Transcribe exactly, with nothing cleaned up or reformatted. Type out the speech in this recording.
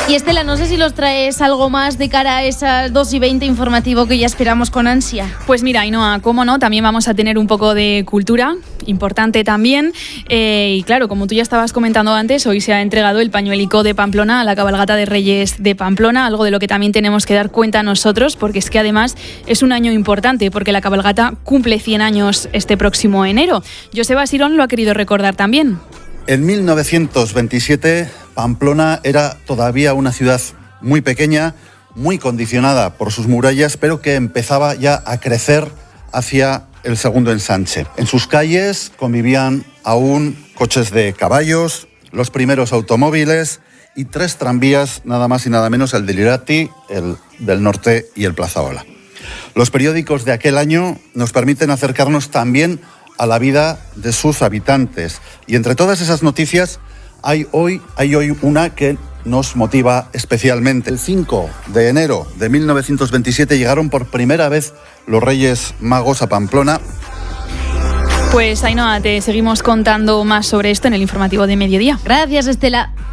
Y Estela, no sé si los traes algo más de cara a esas dos y veinte informativo que ya esperamos con ansia. Pues mira, Ainhoa, cómo no, también vamos a tener un poco de cultura, importante también. Eh, y claro, como tú ya estabas comentando antes, hoy se ha entregado el pañuelico de Pamplona a la cabalgata de Reyes de Pamplona, algo de lo que también tenemos que dar cuenta nosotros, porque es que además es un año importante, porque la cabalgata cumple cien años este próximo enero. Joseba Sirón lo ha querido recordar también. En mil novecientos veintisiete, Pamplona era todavía una ciudad muy pequeña, muy condicionada por sus murallas, pero que empezaba ya a crecer hacia el segundo ensanche. En sus calles convivían aún coches de caballos, los primeros automóviles y tres tranvías, nada más y nada menos, el del Irati, el del Norte y el Plazaola. Los periódicos de aquel año nos permiten acercarnos también a la vida de sus habitantes. Y entre todas esas noticias hay hoy, hay hoy una que nos motiva especialmente. El cinco de enero de mil novecientos veintisiete llegaron por primera vez los Reyes Magos a Pamplona. Pues Ainhoa, te seguimos contando más sobre esto en el informativo de mediodía. Gracias, Estela.